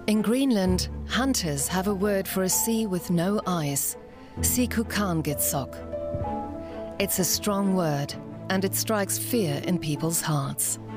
In Greenland, hunters have a word for a sea with no eyes, Sikukaangitsok. It's a strong word, and it strikes fear in people's hearts.